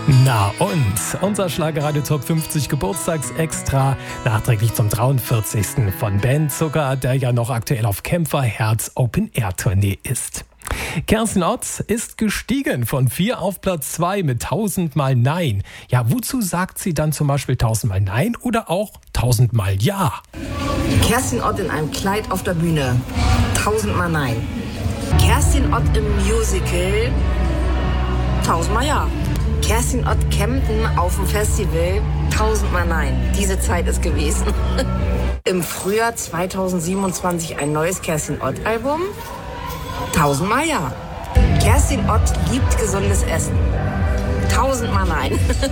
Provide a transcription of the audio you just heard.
Na und? Unser Schlagerradio Top 50 Geburtstagsextra, nachträglich zum 43. von Ben Zucker, der ja noch aktuell auf Kämpferherz Open-Air-Tournee ist. Kerstin Ott ist gestiegen von 4 auf Platz 2 mit 1000-mal Nein. Ja, wozu sagt sie dann zum Beispiel 1000-mal Nein oder auch 1000-mal Ja? Kerstin Ott in einem Kleid auf der Bühne, 1000-mal Nein. Kerstin Ott im Musical, 1000-mal Ja. Kerstin Ott Kempten auf dem Festival, 1000-mal Nein. Diese Zeit ist gewesen. Im Frühjahr 2027 ein neues Kerstin Ott Album, 1000-mal Ja. Kerstin Ott liebt gesundes Essen, 1000-mal Nein.